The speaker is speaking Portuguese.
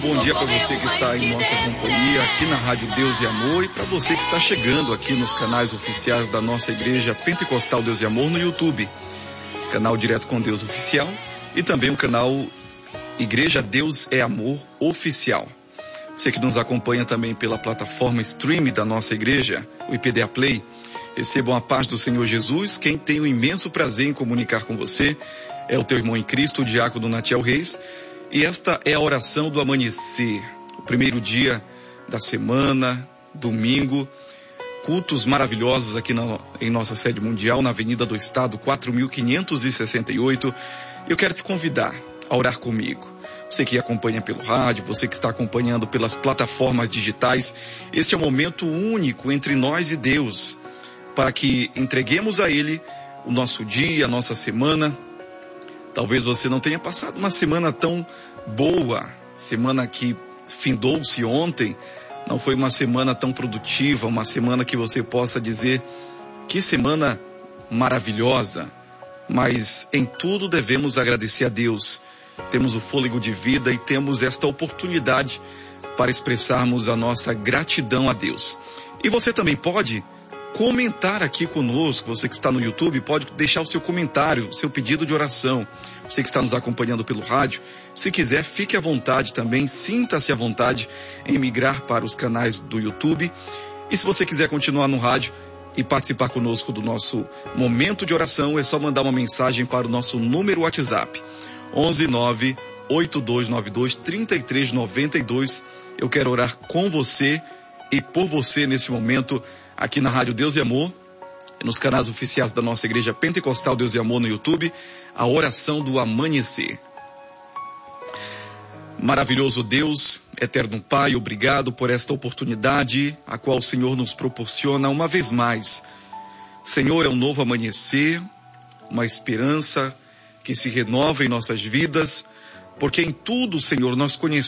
bom dia para você que está em nossa companhia aqui na Rádio Deus e Amor e para você que está chegando aqui nos canais oficiais da nossa Igreja Pentecostal Deus e Amor no YouTube, canal Direto com Deus Oficial e também o canal Igreja Deus é Amor Oficial. Você que nos acompanha também pela plataforma stream da nossa igreja, o IPDA Play, recebam a paz do Senhor Jesus. Quem tem o imenso prazer em comunicar com você é o teu irmão em Cristo, o diácono Natiel Reis. E esta é a oração do amanhecer, o primeiro dia da semana, domingo, cultos maravilhosos aqui em nossa sede mundial, na Avenida do Estado, 4568. Eu quero te convidar a orar comigo. Você que acompanha pelo rádio, você que está acompanhando pelas plataformas digitais, este é um momento único entre nós e Deus, para que entreguemos a Ele o nosso dia, a nossa semana. Talvez você não tenha passado uma semana tão boa, semana que findou-se ontem, não foi uma semana tão produtiva, uma semana que você possa dizer, que semana maravilhosa, mas em tudo devemos agradecer a Deus. Temos o fôlego de vida e temos esta oportunidade para expressarmos a nossa gratidão a Deus. E você também pode comentar aqui conosco, você que está no YouTube, pode deixar o seu comentário, o seu pedido de oração. Você que está nos acompanhando pelo rádio, se quiser, fique à vontade também, sinta-se à vontade em migrar para os canais do YouTube. E se você quiser continuar no rádio e participar conosco do nosso momento de oração, é só mandar uma mensagem para o nosso número WhatsApp, 11982923392. Eu quero orar com você e por você nesse momento, aqui na Rádio Deus e Amor, nos canais oficiais da nossa Igreja Pentecostal Deus e Amor no YouTube, a oração do amanhecer. Maravilhoso Deus, eterno Pai, obrigado por esta oportunidade, a qual o Senhor nos proporciona uma vez mais. Senhor, é um novo amanhecer, uma esperança que se renova em nossas vidas, porque em tudo, Senhor, nós conhecemos